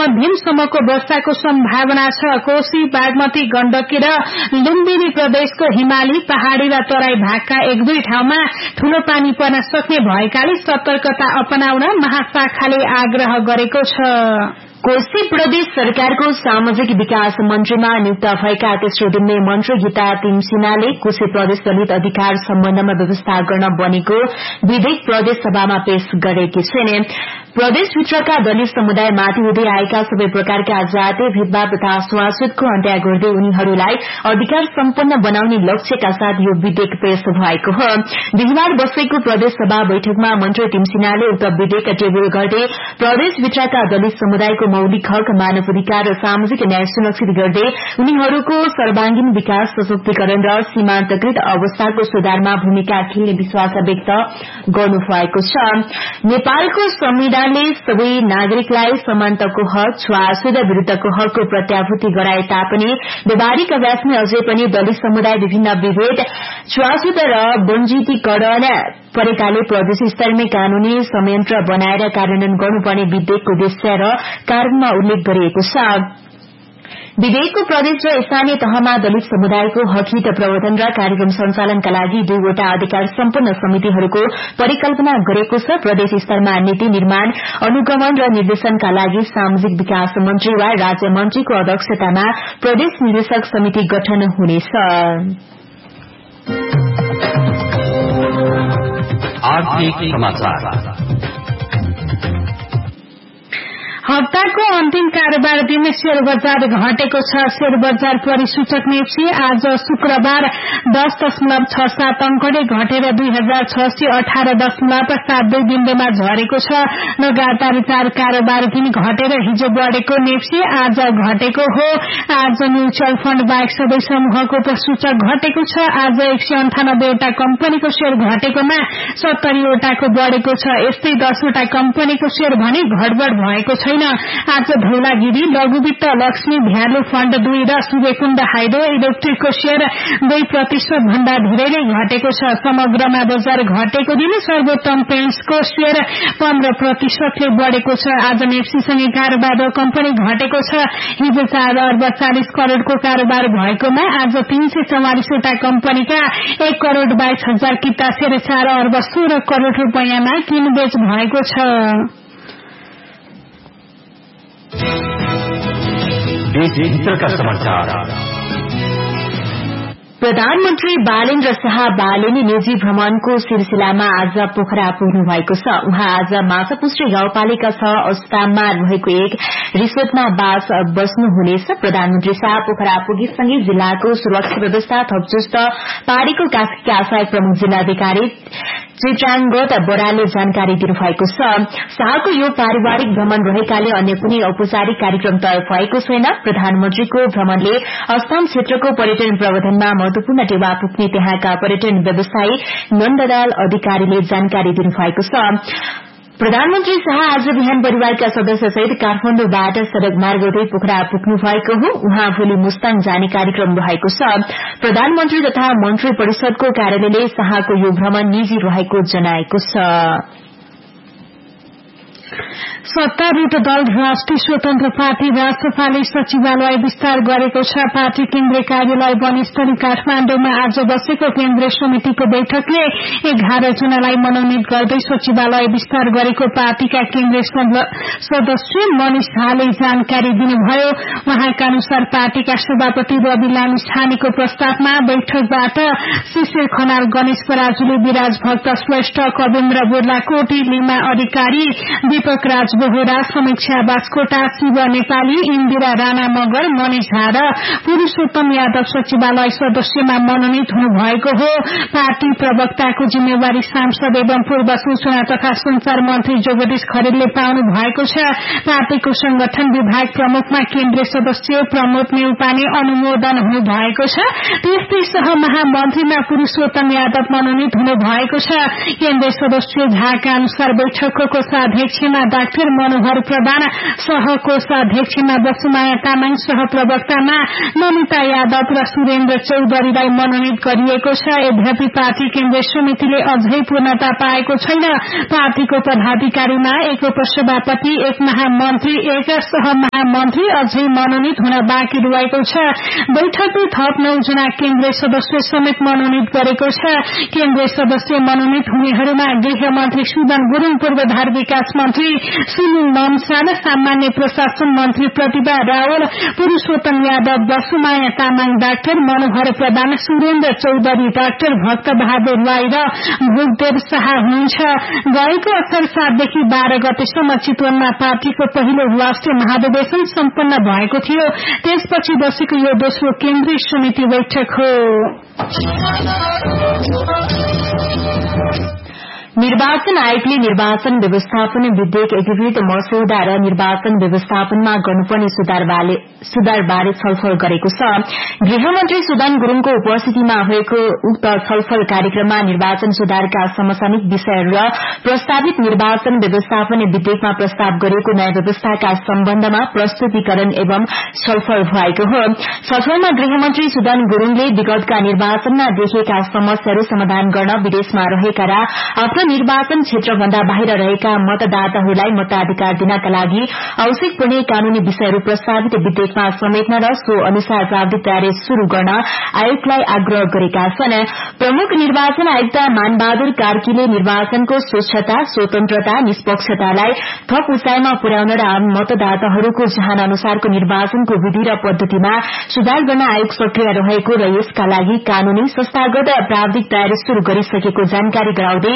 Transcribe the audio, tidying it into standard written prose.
मध्यमसम्मको वर्षाको सम्भावना छ। कोशी, बागमती, गण्डकी र लुम्बिनी प्रदेशको हिमाली, पहाड़ी र तराई भागका 1-2 ठाउँमा ठूलो पानी पर्न सक्ने भएकाले सतर्कता अपनाउन महाशाखाले आग्रह गरेको छ। कोशी प्रदेश सरकारको सामाजिक विकास मन्त्रीमा नियुक्त भएका तेस्रो दिनमै मन्त्री गीता तिमसिनाले कोशी प्रदेश दलित अधिकार सम्बन्धमा व्यवस्था गर्न बनेको विधेयक प्रदेश सभामा पेश गरेकी छिन्। प्रदेशभित्रका दलित समुदायमाथि हुँदै आएका सबै प्रकारका जातीय भेदभाव तथा छुवाछुतको अन्त्य गर्दै उनीहरूलाई अधिकार सम्पन्न बनाउने लक्ष्यका साथ यो विधेयक पेश भएको हो। बिहिबार बसेको प्रदेश सभा बैठकमा मन्त्री तिमसिनाले उक्त विधेयक टेबल गर्दै प्रदेशभित्रका दलित समुदायको मौलिक हक, मानव अधिकार र सामाजिक न्याय सुनिश्चित गर्दै उनीहरूको सर्वांगीण विकास, सशक्तिकरण र सीमान्तकृत अवस्थाको सुधारमा भूमिका खेल्ने विश्वास व्यक्त गर्नुभएको छ। नेपालको संविधानले सबै नागरिकलाई समानताको हक, छुवाछुत विरूद्धको हकको प्रत्याभूति गराए तापनि व्यावहारिक अभ्यासमा अझै पनि दलित समुदाय विभिन्न विभेद, छुवाछुत र वञ्चितीकरण परेकाले प्रदेश स्तरमै कानूनी संयन्त्र बनाएर कार्यान्वयन गर्नुपर्ने विधेयकको उद्देश्य र कारणमा उल्लेख गरिएको छ। विधेयकको प्रदेश र स्थानीय तहमा दलित समुदायको हकहित प्रवर्धन र कार्यक्रम सञ्चालनका लागि 2वटा अधिकार सम्पन्न समितिहरूको परिकल्पना गरेको छ। प्रदेश स्तरमा नीति निर्माण, अनुगमन र निर्देशनका लागि सामाजिक विकास मन्त्री वा राज्य मन्त्रीको अध्यक्षतामा प्रदेश निर्देशक समिति गठन हुनेछ। हप्ताको अन्तिम कारोबार दिन शेयर बजार घटेको छ। शेयर बजार परिसूचक नेप्सी आज शुक्रबार 10.67 अंकले घटेर 2618.72 बिन्दुमा झरेको छ। लगातार 4 कारोबार दिन घटेर हिजो बढेको नेप्सी आज घटेको हो। आज म्युचुअल फण्ड बाहेक सबै समूहको उपसूचक घटेको छ। आज 198 वटा कम्पनीको शेयर घटेकोमा 70 वटाको बढेको छ। यस्तै 10 वटा कम्पनीको शेयर भने घटबढ भएको छैन। आज धौलागिरी, लघुवित्त, लक्ष्मी भ्यालु फण्ड 2 र सूर्यकुण्ड हाइड्रो इलेक्ट्रिकको शेयर 2% भन्दा धेरैले घटेको छ। समग्रमा बजार घटेको दिन सर्वोत्तम पेन्ट्सको शेयर 15% ले बढ़ेको छ। आज नेप्सीसँगै कारोबार कम्पनी घटेको छ। हिजो 4 अर्ब 40 करोड़को कारोबार भएकोमा आज 344 वटा कम्पनीका 1 करोड़ 22 हजार किता शेयर 4 अर्ब 16 करोड़ रूपैयाँमा किनबेच भएको छ। प्रधानमन्त्री बालेन्द्र शाह बालेनी निजी भ्रमणको सिलसिलामा आज पोखरा पुग्नु भएको छ। उहाँ आज माछापुछ्रे गाउँपालिका 6 अवस्थामा रहेको एक रिसोर्टमा बस्नुहुनेछ। प्रधानमन्त्री शाह पोखरा पुगेसँगै जिल्लाको सुरक्षा व्यवस्था थप चुस्त पारेको कास्कीका सहायक प्रमुख जिल्लाधिकारी चित्रांगत बरालले जानकारी दिनुभएको छ। शाहको यो पारिवारिक भ्रमण रहेकाले अन्य कुनै औपचारिक कार्यक्रम तय भएको छैन। प्रधानमन्त्रीको भ्रमणले असम क्षेत्रको पर्यटन प्रबन्धनमा महत्वपूर्ण टेवा पुग्ने त्यहाँका पर्यटन व्यवसायी नन्दलाल अधिकारीले जानकारी दिनुभएको छ। प्रधानमन्त्री शाह आज बिहान परिवारका सदस्यसहित काठमाडौँबाट सड़क मार्ग हुँदै पोखरा पुग्नु भएको हो। उहाँ भोलि मुस्ताङ जाने कार्यक्रम रहेको छ। प्रधानमन्त्री तथा मन्त्री परिषदको कार्यालयले शाहको यो भ्रमण निजी रहेको जनाएको छ। सत्तारूढ़ दल राष्ट्रिय स्वतन्त्र पार्टी राष्ट्रपाले सचिवालय विस्तार गरेको छ। पार्टी केन्द्रीय कार्यालय वनस्थली काठमाडौँमा आज बसेको केन्द्रीय समितिको बैठकले 11 जुनलाई मनोनित गर्दै सचिवालय विस्तार गरेको पार्टीका केन्द्रीय सदस्य मनिष झाले जानकारी दिनुभयो। उहाँका अनुसार पार्टीका सभापति रवि लामिछानेको प्रस्तावमा बैठकबाट शिशिर खनाल, गणेश पराजुली, विराज भक्त श्रेष्ठ, कवेन्द्र बोर्लाकोटी, लिमा अधिकारी, दीपक राज बोहरा, समीक्षा बास्कोटा, शिव नेपाली, इन्दिरा राणा मगर, मनिष झा र पुरूषोत्तम यादव सचिवालय सदस्यमा मनोनित हुनुभएको हो। पार्टी प्रवक्ताको जिम्मेवारी सांसद एवं पूर्व सूचना तथा संचार मन्त्री जगदीश खरेलले पाउनु भएको छ। पार्टीको संगठन विभाग प्रमुखमा केन्द्रीय सदस्य प्रमोद नेउपाने अनुमोदन हुनुभएको छ। त्यस्तै सह महामन्त्रीमा पुरूषोत्तम यादव मनोनित हुनुभएको छ। केन्द्रीय सदस्य झाका अनुसार बैठकको कोषाध्यक्षमा डाक्टर मनोहर प्रधान, सहकोषाध्यक्षमा बसुमाया तामाङ, सहप्रवक्तामा नमिता यादव र सुरेन्द्र चौधरीलाई मनोनित गरिएको छ। यद्यपि पार्टी केन्द्रीय समितिले अझै पूर्णता पाएको छैन। पार्टीको पदाधिकारीमा एक उपसभापति, एक महामन्त्री, एक सहमहामन्त्री अझै मनोनित हुन बाँकी रहेको छ। बैठकले थप 9 जना केन्द्रीय सदस्य समेत मनोनित गरेको छ। केन्द्रीय सदस्य मनोनित हुनेहरूमा गृहमन्त्री सुदन गुरूङ, पूर्वाधार विकास मन्त्री सुनिल लम्साल, सामान्य प्रशासन मन्त्री प्रतिभा रावल, पुरूषोत्तम यादव, बसुमाया तामाङ, डाक्टर मनोहर प्रधान, सुरेन्द्र चौधरी, डाक्टर भक्त बहादुर राई र भोगदेव शाह हुनुहुन्छ। गएको असार 7 देखि 12 गतेसम्म चितवनमा पार्टीको पहिलो राष्ट्रिय महाधिवेशन सम्पन्न भएको थियो। त्यसपछि बसेको यो दोस्रो केन्द्रीय समिति बैठक हो। निर्वाचन आयोगले निर्वाचन व्यवस्थापन विधेयक एकीकृत मस्यौदा र निर्वाचन व्यवस्थापनमा गर्नुपर्ने सुधारबारे छलफल गरेको छ। गृहमन्त्री सुदन गुरूङको उपस्थितिमा भएको उक्त छलफल कार्यक्रममा निर्वाचन सुधारका समसामयिक विषयहरू र प्रस्तावित निर्वाचन व्यवस्थापन विधेयकमा प्रस्ताव गरिएको नयाँ व्यवस्थाका सम्बन्धमा प्रस्तुतिकरण एवं छलफल भएको हो। छलफलमा गृहमन्त्री सुदन गुरूङले विगतका निर्वाचनमा देखिएका समस्याहरू समाधान गर्न विदेशमा रहेका र आफ्नो निर्वाचन क्षेत्रभन्दा बाहिर रहेका मतदाताहरूलाई मताधिकार दिनका लागि आवश्यक पर्ने कानूनी विषयहरू प्रस्तावित विधेयकमा समेट्न र सो अनुसार प्राविधिक तयारी शुरू गर्न आयोगलाई आग्रह गरेका छन्। प्रमुख निर्वाचन आयुक्त मानबहादुर कार्कीले निर्वाचनको स्वच्छता, स्वतन्त्रता, निष्पक्षतालाई थप उचाइमा पुर्याउन र आम मतदाताहरूको चाहना अनुसारको निर्वाचनको विधि र पद्धतिमा सुधार गर्न आयोग सक्रिय रहेको र यसका लागि कानूनी संस्थागत प्राविधिक तयारी शुरू गरिसकेको जानकारी गराउँदै